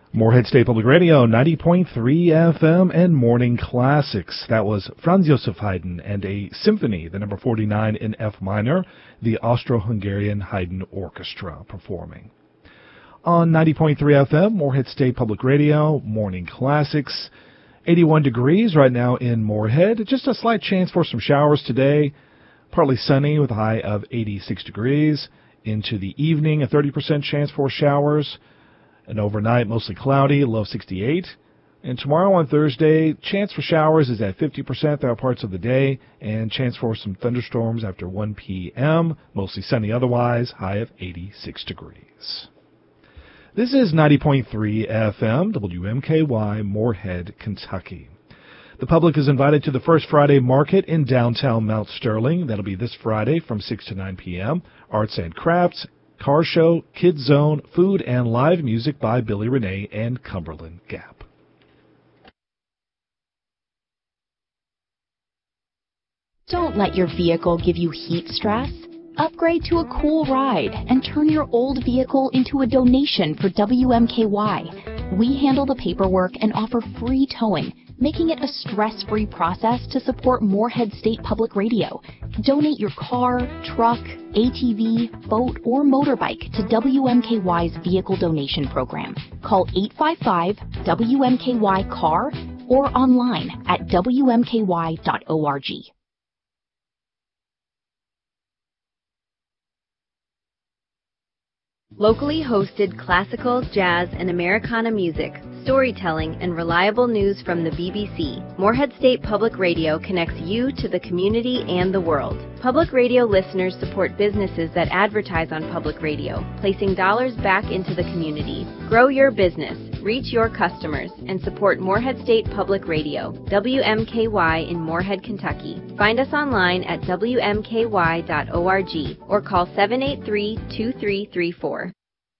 Morehead State Public Radio, 90.3 FM and Morning Classics. That was Franz Josef Haydn and a symphony, the number 49 in F minor, the Austro-Hungarian Haydn Orchestra performing. On 90.3 FM, Morehead State Public Radio, Morning Classics. 81 degrees right now in Morehead. Just a slight chance for some showers today. Partly sunny with a high of 86 degrees. Into the evening, a 30% chance for showers. And overnight, mostly cloudy, low 68. And tomorrow on Thursday, chance for showers is at 50% throughout parts of the day, and chance for some thunderstorms after 1 p.m., mostly sunny otherwise, high of 86 degrees. This is 90.3 FM, WMKY, Morehead, Kentucky. The public is invited to the First Friday Market in downtown Mount Sterling. That'll be this Friday from 6 to 9 p.m. Arts and crafts, car show, kids zone, food, and live music by Billy Renee and Cumberland Gap. Don't let your vehicle give you heat stress. Upgrade to a cool ride and turn your old vehicle into a donation for WMKY. We handle the paperwork and offer free towing, making it a stress-free process to support Morehead State Public Radio. Donate your car, truck, ATV, boat, or motorbike to WMKY's Vehicle Donation Program. Call 855-WMKY-CAR or online at WMKY.org. Locally hosted classical, jazz, and Americana music, storytelling, and reliable news from the BBC, Morehead State Public Radio connects you to the community and the world. Public radio listeners support businesses that advertise on public radio, placing dollars back into the community. Grow your business, reach your customers, and support Morehead State Public Radio, WMKY in Morehead, Kentucky. Find us online at WMKY.org or call 783-2334.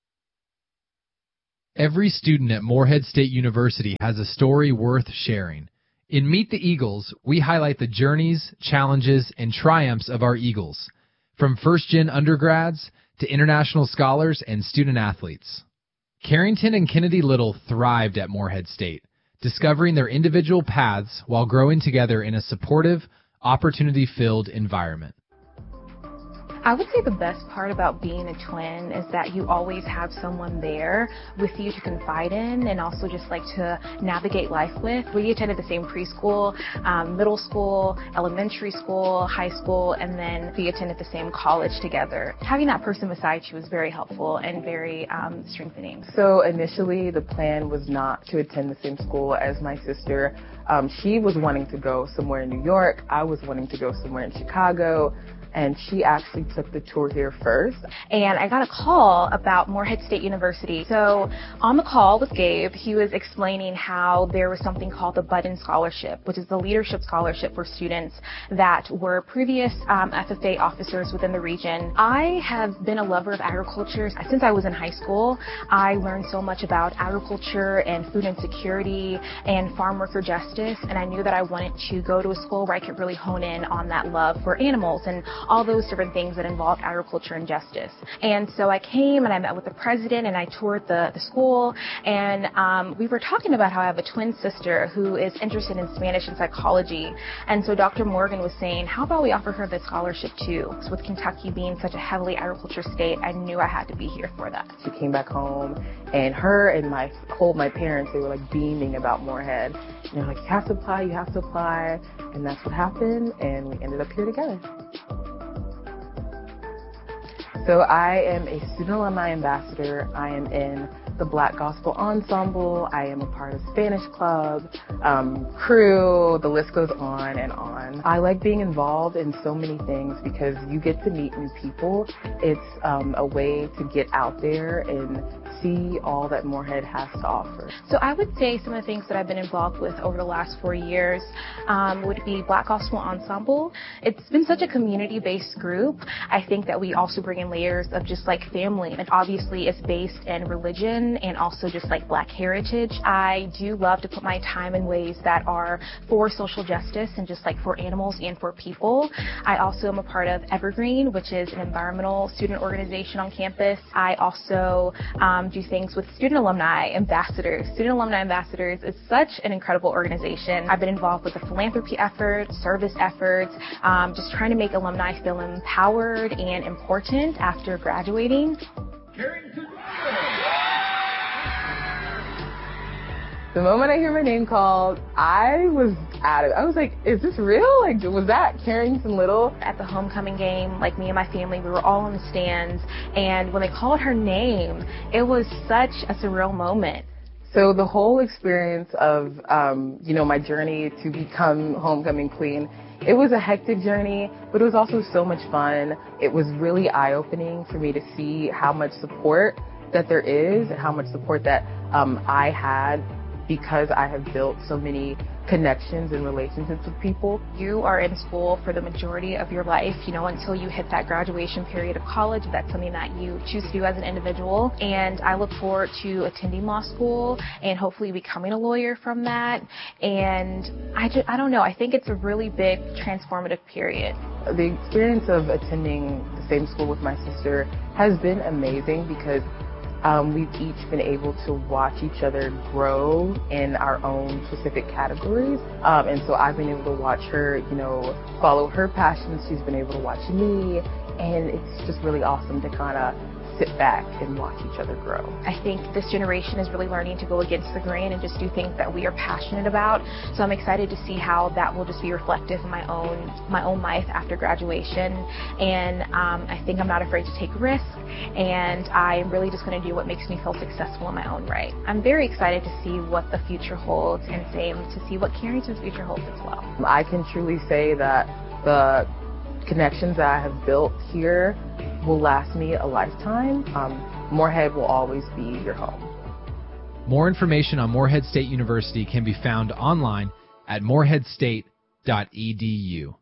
Every student at Morehead State University has a story worth sharing. In Meet the Eagles, we highlight the journeys, challenges, and triumphs of our Eagles, from first-gen undergrads to international scholars and student athletes. Carrington and Kennedy Little thrived at Morehead State, discovering their individual paths while growing together in a supportive, opportunity-filled environment. I would say the best part about being a twin is that you always have someone there with you to confide in and also just like to navigate life with. We attended the same preschool, middle school, elementary school, high school, and then we attended the same college together. Having that person beside you was very helpful and very strengthening. So initially the plan was not to attend the same school as my sister. She was wanting to go somewhere in New York. I was wanting to go somewhere in Chicago. And she actually took the tour here first. And I got a call about Morehead State University. So on the call with Gabe, he was explaining how there was something called the Budden Scholarship, which is the leadership scholarship for students that were previous FFA officers within the region. I have been a lover of agriculture since I was in high school. I learned so much about agriculture and food insecurity and farm worker justice, and I knew that I wanted to go to a school where I could really hone in on that love for animals and all those different things that involve agriculture and justice. And so I came and I met with the president and I toured the school, and we were talking about how I have a twin sister who is interested in Spanish and psychology. And so Dr. Morgan was saying, how about we offer her the scholarship too? So with Kentucky being such a heavily agriculture state, I knew I had to be here for that. She came back home, and her and my parents, they were like beaming about Morehead. And they're like, you have to apply, you have to apply. And that's what happened, and we ended up here together. So I am a student alumni ambassador. I am in the Black Gospel Ensemble. I am a part of Spanish Club, crew, the list goes on and on. I like being involved in so many things because you get to meet new people. It's a way to get out there and see all that Morehead has to offer. So I would say some of the things that I've been involved with over the last 4 years would be Black Gospel Ensemble. It's been such a community-based group. I think that we also bring in layers of just like family, and obviously it's based in religion education and also just like Black heritage. I do love to put my time in ways that are for social justice and just like for animals and for people. I also am a part of Evergreen, which is an environmental student organization on campus. I also do things with Student Alumni Ambassadors. Student Alumni Ambassadors is such an incredible organization. I've been involved with the philanthropy efforts, service efforts, just trying to make alumni feel empowered and important after graduating. The moment I hear my name called, I was at it. I was like, is this real? Like, was that Carrington Little? At the homecoming game, like me and my family, we were all in the stands, and when they called her name, it was such a surreal moment. So the whole experience of, my journey to become homecoming queen, it was a hectic journey, but it was also so much fun. It was really eye-opening for me to see how much support that there is and how much support that I had, because I have built so many connections and relationships with people. You are in school for the majority of your life, until you hit that graduation period of college. That's something that you choose to do as an individual. And I look forward to attending law school and hopefully becoming a lawyer from that. And I don't know, I think it's a really big transformative period. The experience of attending the same school with my sister has been amazing because we've each been able to watch each other grow in our own specific categories. And so I've been able to watch her, follow her passions. She's been able to watch me. And it's just really awesome to kind of sit back and watch each other grow. I think this generation is really learning to go against the grain and just do things that we are passionate about. So I'm excited to see how that will just be reflective in my own life after graduation. And I think I'm not afraid to take risks, and I'm really just going to do what makes me feel successful in my own right. I'm very excited to see what the future holds, and same to see what Carrington's future holds as well. I can truly say that the connections that I have built here will last me a lifetime. Morehead will always be your home. More information on Morehead State University can be found online at moreheadstate.edu.